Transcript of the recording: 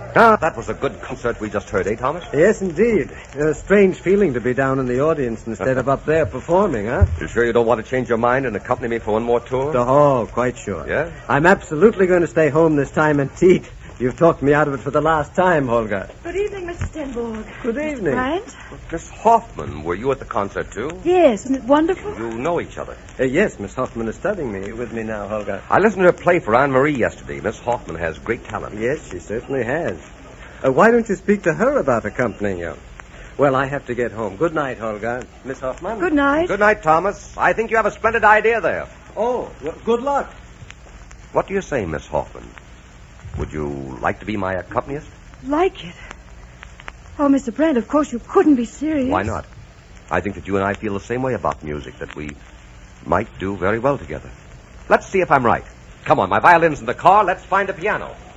Ah, that was a good concert we just heard, eh, Thomas? Yes, indeed. A strange feeling to be down in the audience instead of up there performing, huh? You sure you don't want to change your mind and accompany me for one more tour? Oh, quite sure. Yeah? I'm absolutely going to stay home this time and teach. You've talked me out of it for the last time, Holger. Good evening, Mr. Stenborg. Good evening. Bryant? Miss Hoffman, were you at the concert, too? Yes, isn't it wonderful? You know each other. Yes, Miss Hoffman is studying with me now, Holger. I listened to her play for Anne-Marie yesterday. Miss Hoffman has great talent. Yes, she certainly has. Why don't you speak to her about accompanying you? Well, I have to get home. Good night, Holger. Miss Hoffman? Good night. Good night, Thomas. I think you have a splendid idea there. Oh, well, good luck. What do you say, Miss Hoffman? Would you like to be my accompanist? Like it? Oh, Mr. Brent, of course you couldn't be serious. Why not? I think that you and I feel the same way about music, that we might do very well together. Let's see if I'm right. Come on, my violin's in the car. Let's find a piano.